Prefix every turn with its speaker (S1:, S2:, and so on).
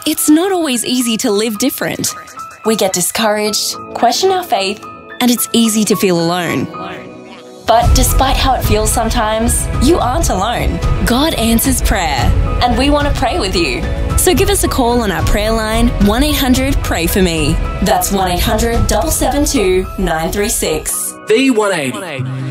S1: it's not always easy to live different. We get discouraged, question our faith, and it's easy to feel alone. But despite how it feels sometimes, you aren't alone. God answers prayer, and we want to pray with you. So give us a call on our prayer line, 1-800-PRAY-FOR-ME. That's 1-800-772-936.
S2: V180.